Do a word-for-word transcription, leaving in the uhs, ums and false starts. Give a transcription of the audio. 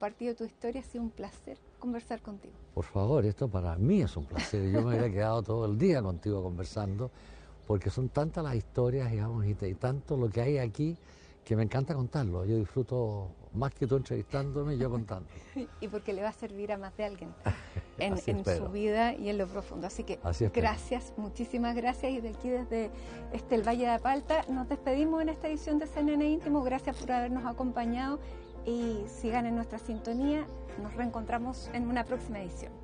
compartido tu historia. Ha sido un placer conversar contigo. Por favor, esto para mí es un placer. Yo me hubiera quedado todo el día contigo conversando, porque son tantas las historias, digamos, y, te, y tanto lo que hay aquí, que me encanta contarlo. Yo disfruto más que tú entrevistándome, yo contando. Y porque le va a servir a más de alguien en, en su espero. vida y en lo profundo. Así que Así gracias, muchísimas gracias. Y de aquí desde este, el Valle de Apalta nos despedimos en esta edición de C N N Íntimo. Gracias por habernos acompañado y sigan en nuestra sintonía. Nos reencontramos en una próxima edición.